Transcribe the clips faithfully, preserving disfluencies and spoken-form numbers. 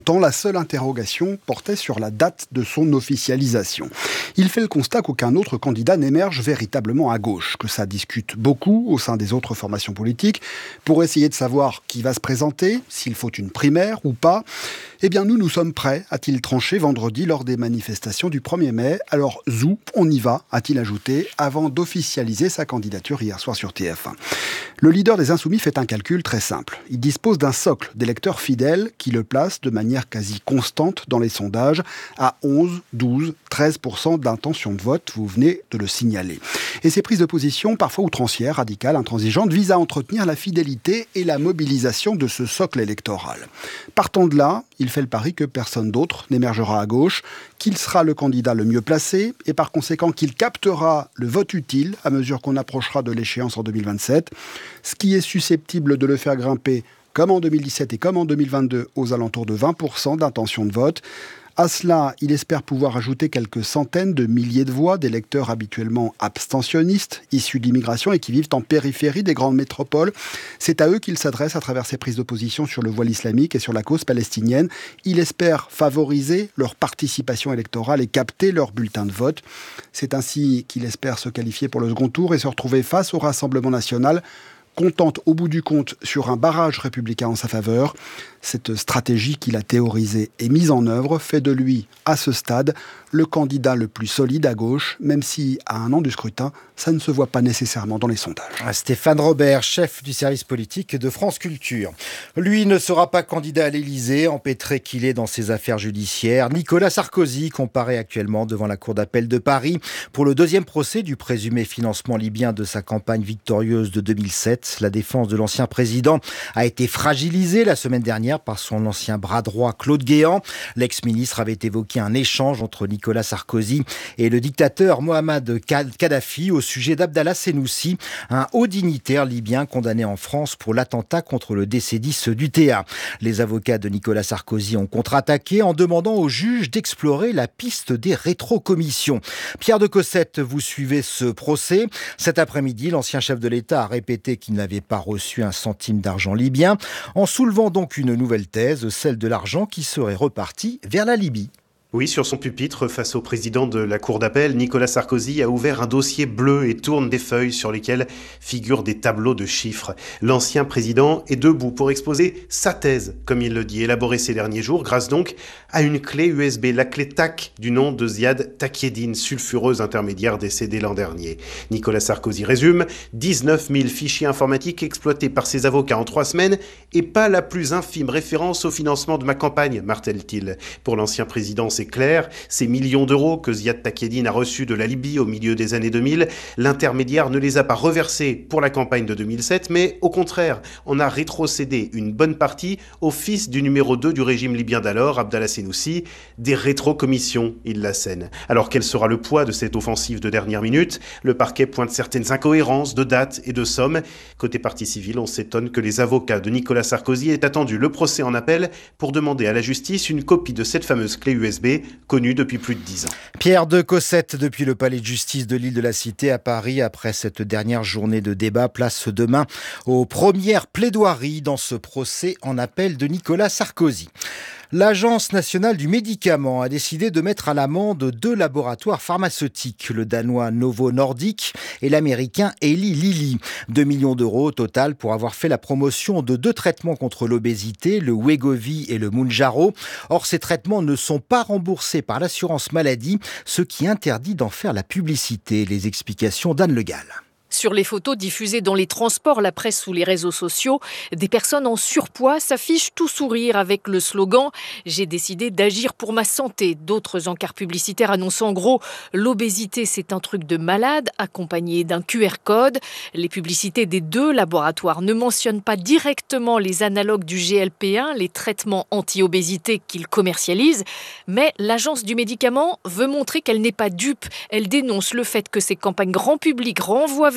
tant la seule interrogation portait sur la date de son officialisation. Il fait le constat qu'aucun autre candidat n'émerge véritablement à gauche, que ça discute beaucoup au sein des autres formations politiques pour essayer de savoir qui va se présenter, s'il faut une primaire ou pas. Eh bien nous, nous sommes prêts, a-t-il tranché vendredi lors des manifestations du premier mai. Alors zou, on y va, a-t-il ajouté, avant d'officialiser sa candidature hier soir sur T F un. Le leader des Insoumis fait un calcul très simple. Il dispose d'un socle d'électeurs fidèles qui le place de manière quasi constante dans les sondages à onze, douze, treize pour cent d'intention de vote, vous venez de le signaler. Et ces prises de position, parfois outrancières, radicales, intransigeantes, visent à entretenir la fidélité et la mobilisation de ce socle électoral. Partant de là, il fait le pari que personne d'autre n'émergera à gauche, qu'il sera le candidat le mieux placé et par conséquent qu'il captera le vote utile à mesure qu'on approchera de l'échéance en deux mille vingt-sept, ce qui est susceptible de le faire grimper comme en deux mille dix-sept et comme en deux mille vingt-deux, aux alentours de vingt pour cent d'intention de vote. À cela, il espère pouvoir ajouter quelques centaines de milliers de voix d'électeurs habituellement abstentionnistes, issus d'immigration et qui vivent en périphérie des grandes métropoles. C'est à eux qu'il s'adresse à travers ses prises d'opposition sur le voile islamique et sur la cause palestinienne. Il espère favoriser leur participation électorale et capter leur bulletin de vote. C'est ainsi qu'il espère se qualifier pour le second tour et se retrouver face au Rassemblement national, comptant au bout du compte sur un barrage républicain en sa faveur. Cette stratégie qu'il a théorisée et mise en œuvre fait de lui, à ce stade, le candidat le plus solide à gauche, même si, à un an du scrutin, ça ne se voit pas nécessairement dans les sondages. Stéphane Robert, chef du service politique de France Culture. Lui ne sera pas candidat à l'Élysée, empêtré qu'il est dans ses affaires judiciaires. Nicolas Sarkozy comparaît actuellement devant la Cour d'appel de Paris pour le deuxième procès du présumé financement libyen de sa campagne victorieuse de deux mille sept. La défense de l'ancien président a été fragilisée la semaine dernière par son ancien bras droit Claude Guéant. L'ex-ministre avait évoqué un échange entre Nicolas Sarkozy et le dictateur Mohamed Kadhafi au sujet d'Abdallah Senoussi, un haut dignitaire libyen condamné en France pour l'attentat contre le décédiste du T A. Les avocats de Nicolas Sarkozy ont contre-attaqué en demandant au juge d'explorer la piste des rétrocommissions. Pierre de Cossette, vous suivez ce procès. Cet après-midi, l'ancien chef de l'État a répété qu'il n'avait pas reçu un centime d'argent libyen, en soulevant donc une nouvelle thèse, celle de l'argent qui serait reparti vers la Libye. Oui, sur son pupitre, face au président de la Cour d'appel, Nicolas Sarkozy a ouvert un dossier bleu et tourne des feuilles sur lesquelles figurent des tableaux de chiffres. L'ancien président est debout pour exposer sa thèse, comme il le dit, élaborée ces derniers jours, grâce donc à une clé U S B, la clé T A C du nom de Ziad Takieddine, sulfureuse intermédiaire décédée l'an dernier. Nicolas Sarkozy résume, dix-neuf mille fichiers informatiques exploités par ses avocats en trois semaines et pas la plus infime référence au financement de ma campagne, martèle-t-il. Pour l'ancien président, c'est clair, ces millions d'euros que Ziad Takieddine a reçus de la Libye au milieu des années deux mille, l'intermédiaire ne les a pas reversés pour la campagne de deux mille sept, mais au contraire, on a rétrocédé une bonne partie au fils du numéro deux du régime libyen d'alors, Abdallah Senoussi, des rétrocommissions, il l'assène. Alors quel sera le poids de cette offensive de dernière minute ? Le parquet pointe certaines incohérences de dates et de sommes. Côté partie civile, on s'étonne que les avocats de Nicolas Sarkozy aient attendu le procès en appel pour demander à la justice une copie de cette fameuse clé U S B connu depuis plus de dix ans. Pierre de Cossette, depuis le palais de justice de l'île de la Cité à Paris, après cette dernière journée de débat, place demain aux premières plaidoiries dans ce procès en appel de Nicolas Sarkozy. L'Agence nationale du médicament a décidé de mettre à l'amende deux laboratoires pharmaceutiques, le danois Novo Nordisk et l'américain Eli Lilly. deux millions d'euros au total pour avoir fait la promotion de deux traitements contre l'obésité, le Wegovy et le Mounjaro. Or, ces traitements ne sont pas remboursés par l'assurance maladie, ce qui interdit d'en faire la publicité. Les explications d'Anne Le Gall. Sur les photos diffusées dans les transports, la presse ou les réseaux sociaux, des personnes en surpoids s'affichent tout sourire avec le slogan « J'ai décidé d'agir pour ma santé ». D'autres encarts publicitaires annoncent en gros « L'obésité, c'est un truc de malade », accompagné d'un Q R code. Les publicités des deux laboratoires ne mentionnent pas directement les analogues du G L P un, les traitements anti-obésité qu'ils commercialisent. Mais l'agence du médicament veut montrer qu'elle n'est pas dupe. Elle dénonce le fait que ces campagnes grand public renvoient vers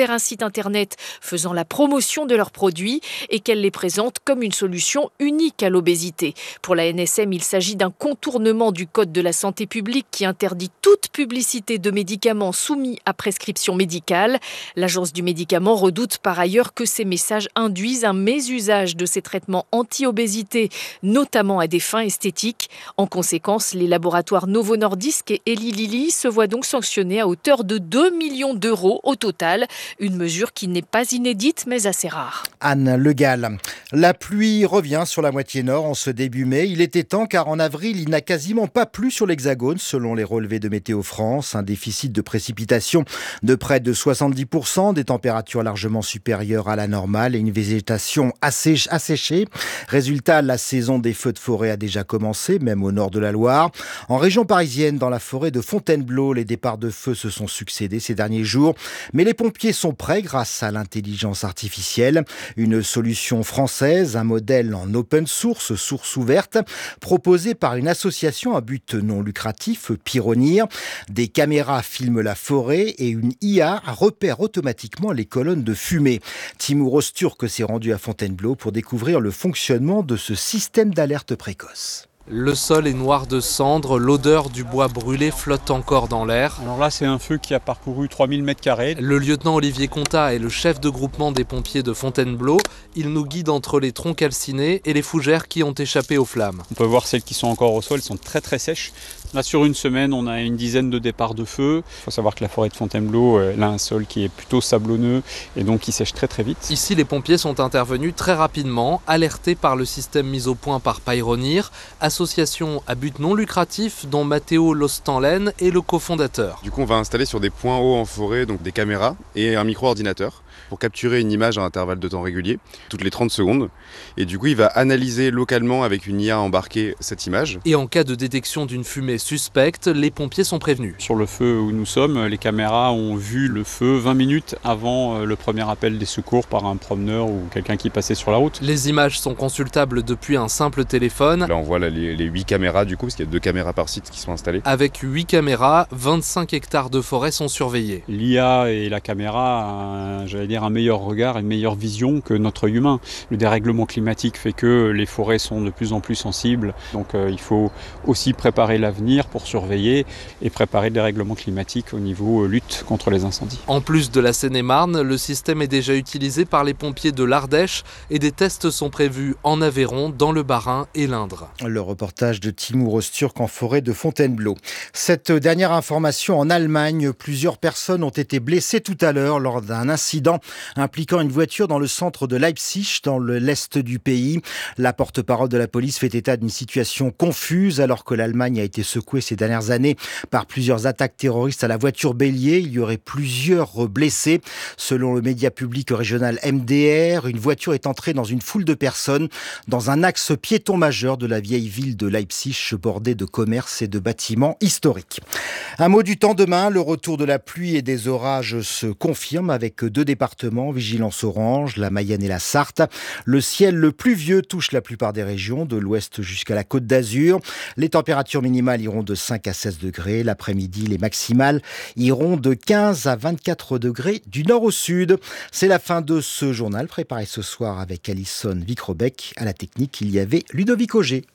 vers un site internet faisant la promotion de leurs produits et qu'elle les présente comme une solution unique à l'obésité. Pour la N S M, il s'agit d'un contournement du Code de la santé publique qui interdit toute publicité de médicaments soumis à prescription médicale. L'Agence du médicament redoute par ailleurs que ces messages induisent un mésusage de ces traitements anti-obésité, notamment à des fins esthétiques. En conséquence, les laboratoires Novo Nordisk et Eli Lilly se voient donc sanctionnés à hauteur de deux millions d'euros au total. Une mesure qui n'est pas inédite mais assez rare. Anne Le Gall. La pluie revient sur la moitié nord en ce début mai. Il était temps car en avril, il n'a quasiment pas plu sur l'Hexagone selon les relevés de Météo France. Un déficit de précipitation de près de soixante-dix pour cent, des températures largement supérieures à la normale et une végétation assez asséchée. Résultat, la saison des feux de forêt a déjà commencé, même au nord de la Loire. En région parisienne, dans la forêt de Fontainebleau, les départs de feu se sont succédés ces derniers jours. Mais les pompiers sont prêts grâce à l'intelligence artificielle. Une solution française, un modèle en open source, source ouverte, proposé par une association à but non lucratif, Pyronir. Des caméras filment la forêt et une I A repère automatiquement les colonnes de fumée. Timur Öztürk s'est rendu à Fontainebleau pour découvrir le fonctionnement de ce système d'alerte précoce. Le sol est noir de cendres, l'odeur du bois brûlé flotte encore dans l'air. Alors là, c'est un feu qui a parcouru trois mille mètres carrés. Le lieutenant Olivier Contat est le chef de groupement des pompiers de Fontainebleau. Il nous guide entre les troncs calcinés et les fougères qui ont échappé aux flammes. On peut voir celles qui sont encore au sol, elles sont très très sèches. Là, sur une semaine, on a une dizaine de départs de feu. Il faut savoir que la forêt de Fontainebleau, elle a un sol qui est plutôt sablonneux et donc qui sèche très très vite. Ici, les pompiers sont intervenus très rapidement, alertés par le système mis au point par Pyronir, association à but non lucratif dont Matteo Lostanlen est le cofondateur. Du coup, on va installer sur des points hauts en forêt donc des caméras et un micro-ordinateur pour capturer une image à intervalles de temps réguliers, toutes les trente secondes. Et du coup, il va analyser localement avec une I A embarquée cette image. Et en cas de détection d'une fumée suspecte, les pompiers sont prévenus. Sur le feu où nous sommes, les caméras ont vu le feu vingt minutes avant le premier appel des secours par un promeneur ou quelqu'un qui passait sur la route. Les images sont consultables depuis un simple téléphone. Là, on voit là, les, les huit caméras du coup, parce qu'il y a deux caméras par site qui sont installées. Avec huit caméras, vingt-cinq hectares de forêt sont surveillés. L'I A et la caméra, j'allais dire, un meilleur regard, une meilleure vision que notre humain. Le dérèglement climatique fait que les forêts sont de plus en plus sensibles. Donc euh, il faut aussi préparer l'avenir pour surveiller et préparer le dérèglement climatique au niveau euh, lutte contre les incendies. En plus de la Seine-et-Marne, le système est déjà utilisé par les pompiers de l'Ardèche et des tests sont prévus en Aveyron, dans le Bas-Rhin et l'Indre. Le reportage de Timur Öztürk en forêt de Fontainebleau. Cette dernière information, en Allemagne, plusieurs personnes ont été blessées tout à l'heure lors d'un incident impliquant une voiture dans le centre de Leipzig, dans l'est du pays. La porte-parole de la police fait état d'une situation confuse alors que l'Allemagne a été secouée ces dernières années par plusieurs attaques terroristes à la voiture bélier. Il y aurait plusieurs blessés. Selon le média public régional M D R, une voiture est entrée dans une foule de personnes dans un axe piéton majeur de la vieille ville de Leipzig, bordée de commerces et de bâtiments historiques. Un mot du temps demain, le retour de la pluie et des orages se confirme avec deux départements, vigilance orange, la Mayenne et la Sarthe. Le ciel le pluvieux touche la plupart des régions, de l'ouest jusqu'à la Côte d'Azur. Les températures minimales iront de cinq à seize degrés. L'après-midi, les maximales iront de quinze à vingt-quatre degrés du nord au sud. C'est la fin de ce journal préparé ce soir avec Alison Vicrobec. À la technique, il y avait Ludovic Auger.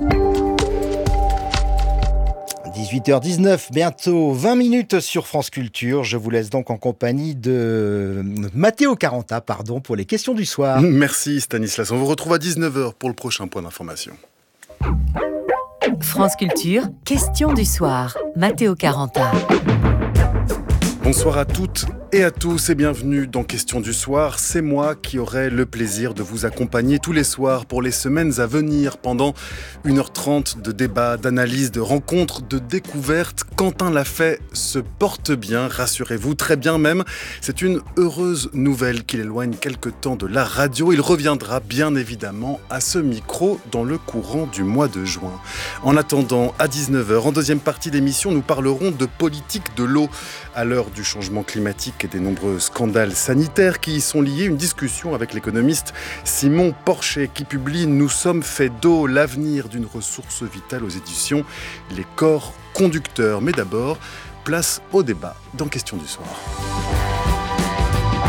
dix-huit heures dix-neuf, bientôt vingt minutes sur France Culture. Je vous laisse donc en compagnie de Matteo Caranta, pardon, pour les questions du soir. Merci Stanislas. On vous retrouve à dix-neuf heures pour le prochain point d'information. France Culture, questions du soir. Matteo Caranta. Bonsoir à toutes et à tous et bienvenue dans Questions du soir. C'est moi qui aurai le plaisir de vous accompagner tous les soirs pour les semaines à venir pendant une heure trente de débats, d'analyses, de rencontres, de découvertes. Quentin Lafay se porte bien, rassurez-vous, très bien même. C'est une heureuse nouvelle qu'il éloigne quelque temps de la radio. Il reviendra bien évidemment à ce micro dans le courant du mois de juin. En attendant, à dix-neuf heures, en deuxième partie d'émission, nous parlerons de politique de l'eau à l'heure du changement climatique et des nombreux scandales sanitaires qui y sont liés. Une discussion avec l'économiste Simon Porcher qui publie « Nous sommes faits d'eau, l'avenir d'une ressource vitale » aux éditions Les Corps Conducteurs. Mais d'abord, place au débat dans Questions du soir.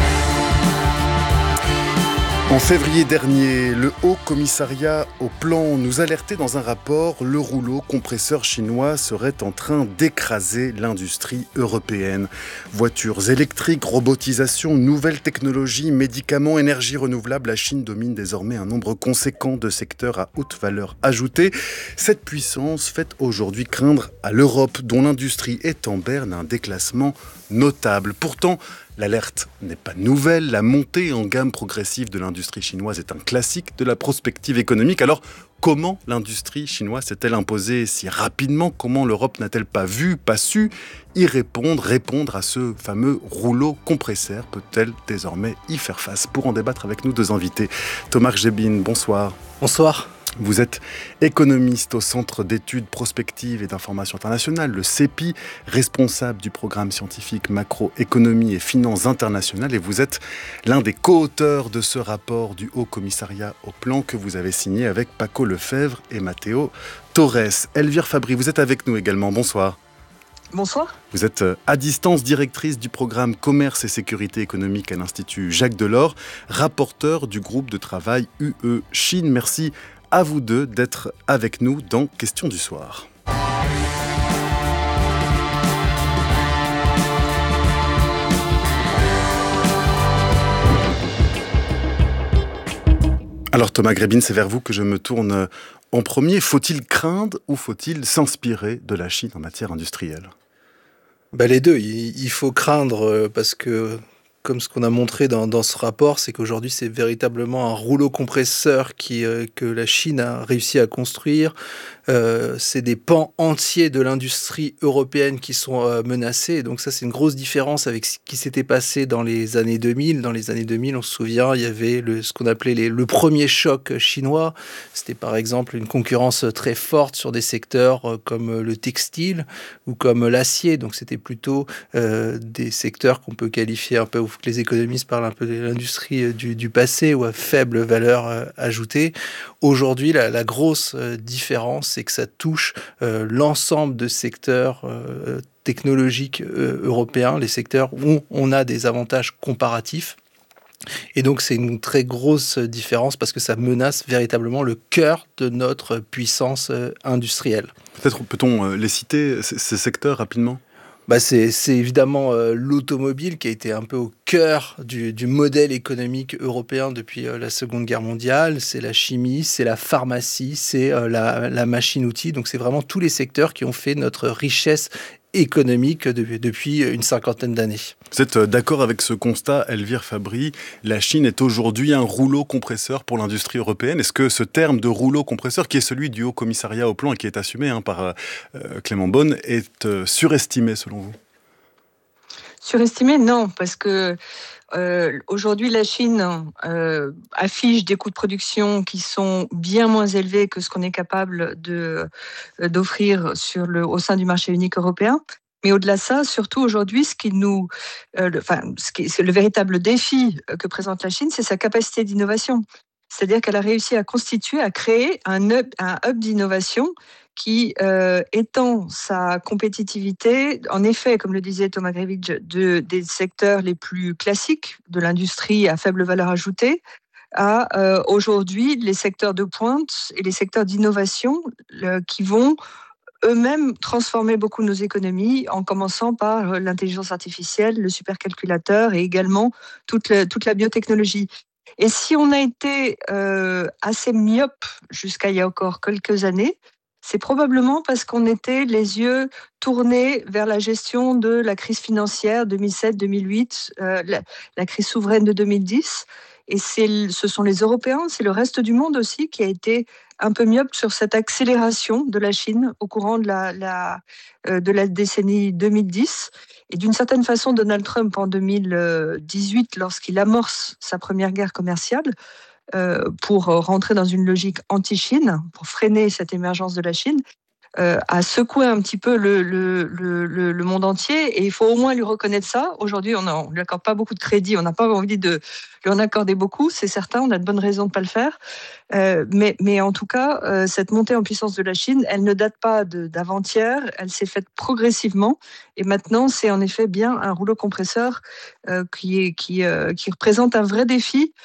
En février dernier, le Haut Commissariat au Plan nous alertait dans un rapport, le rouleau compresseur chinois serait en train d'écraser l'industrie européenne. Voitures électriques, robotisation, nouvelles technologies, médicaments, énergie renouvelable, la Chine domine désormais un nombre conséquent de secteurs à haute valeur ajoutée. Cette puissance fait aujourd'hui craindre à l'Europe, dont l'industrie est en berne un déclassement notable. Pourtant, l'alerte n'est pas nouvelle. La montée en gamme progressive de l'industrie chinoise est un classique de la prospective économique. Alors, comment l'industrie chinoise s'est-elle imposée si rapidement ? Comment l'Europe n'a-t-elle pas vu, pas su y répondre, répondre à ce fameux rouleau compresseur ? Peut-elle désormais y faire face ? Pour en débattre avec nous, deux invités. Thomas Ghebine, bonsoir. Bonsoir. Vous êtes économiste au Centre d'études prospectives et d'information internationale, le C E P I, responsable du programme scientifique macroéconomie et finances internationales, et vous êtes l'un des co-auteurs de ce rapport du Haut Commissariat au Plan que vous avez signé avec Paco Lefebvre et Matteo Torres. Elvire Fabry, vous êtes avec nous également. Bonsoir. Bonsoir. Vous êtes à distance directrice du programme Commerce et Sécurité économique à l'Institut Jacques Delors, rapporteur du groupe de travail U E Chine. Merci à vous deux d'être avec nous dans Question du soir. Alors Thomas Ghebine, c'est vers vous que je me tourne en premier. Faut-il craindre ou faut-il s'inspirer de la Chine en matière industrielle ? Bah les deux, il, il faut craindre parce que, comme ce qu'on a montré dans, dans ce rapport, c'est qu'aujourd'hui c'est véritablement un rouleau compresseur qui, euh, que la Chine a réussi à construire. Euh, c'est des pans entiers de l'industrie européenne qui sont euh, menacés. Et donc ça, c'est une grosse différence avec ce qui s'était passé dans les années deux mille. Dans les années deux mille, on se souvient, il y avait le, ce qu'on appelait les, le premier choc chinois. C'était par exemple une concurrence très forte sur des secteurs euh, comme le textile ou comme l'acier. Donc c'était plutôt euh, des secteurs qu'on peut qualifier un peu, ou que les économistes parlent un peu de l'industrie du, du passé ou à faible valeur euh, ajoutée. Aujourd'hui, la, la grosse euh, différence, c'est que ça touche euh, l'ensemble de secteurs euh, technologiques euh, européens, les secteurs où on a des avantages comparatifs. Et donc, c'est une très grosse différence parce que ça menace véritablement le cœur de notre puissance euh, industrielle. Peut-être peut-on euh, les citer, ces, ces secteurs, rapidement ? Bah c'est, c'est évidemment euh, l'automobile qui a été un peu au cœur du, du modèle économique européen depuis euh, la Seconde Guerre mondiale. C'est la chimie, c'est la pharmacie, c'est euh, la, la machine-outil. Donc c'est vraiment tous les secteurs qui ont fait notre richesse économique de, depuis une cinquantaine d'années. Vous êtes d'accord avec ce constat, Elvire Fabry ? La Chine est aujourd'hui un rouleau compresseur pour l'industrie européenne. Est-ce que ce terme de rouleau compresseur, qui est celui du Haut Commissariat au Plan et qui est assumé hein, par euh, Clément Beaune, est euh, surestimé selon vous ? Surestimé, non, parce que euh, aujourd'hui la Chine euh, affiche des coûts de production qui sont bien moins élevés que ce qu'on est capable de, euh, d'offrir sur le, au sein du marché unique européen. Mais au-delà de ça, surtout aujourd'hui, ce qui nous, euh, le, enfin, ce qui, c'est le véritable défi que présente la Chine, c'est sa capacité d'innovation. C'est-à-dire qu'elle a réussi à constituer, à créer un hub, un hub d'innovation qui euh, étend sa compétitivité, en effet, comme le disait Thomas Ghebine, de, des secteurs les plus classiques de l'industrie à faible valeur ajoutée, à euh, aujourd'hui les secteurs de pointe et les secteurs d'innovation le, qui vont eux-mêmes transformer beaucoup nos économies, en commençant par l'intelligence artificielle, le supercalculateur et également toute, le, toute la biotechnologie. Et si on a été euh, assez myope jusqu'à il y a encore quelques années, c'est probablement parce qu'on était les yeux tournés vers la gestion de la crise financière deux mille sept deux mille huit, euh, la, la crise souveraine de deux mille dix. Et c'est, ce sont les Européens, c'est le reste du monde aussi qui a été un peu myope sur cette accélération de la Chine au courant de la, la, euh, de la décennie deux mille dix. Et d'une certaine façon, Donald Trump, en deux mille dix-huit, lorsqu'il amorce sa première guerre commerciale, euh, pour rentrer dans une logique anti-Chine, pour freiner cette émergence de la Chine, euh, a secoué un petit peu le, le, le, le monde entier. Et il faut au moins lui reconnaître ça. Aujourd'hui, on ne lui accorde pas beaucoup de crédit. On n'a pas envie de lui en accorder beaucoup, c'est certain. On a de bonnes raisons de ne pas le faire. Euh, mais, mais en tout cas, euh, cette montée en puissance de la Chine, elle ne date pas de, d'avant-hier. Elle s'est faite progressivement. Et maintenant, c'est en effet bien un rouleau compresseur euh, qui, est, qui, euh, qui représente un vrai défi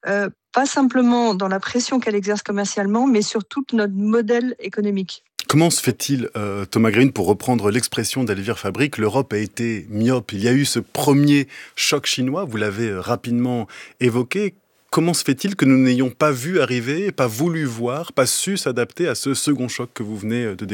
euh, pas simplement dans la pression qu'elle exerce commercialement, mais sur tout notre modèle économique. Comment se fait-il, euh, Thomas Green, pour reprendre l'expression d'Elvire Fabrique, l'Europe a été myope. Il y a eu ce premier choc chinois, vous l'avez rapidement évoqué. Comment se fait-il que nous n'ayons pas vu arriver, pas voulu voir, pas su s'adapter à ce second choc que vous venez de décrire ?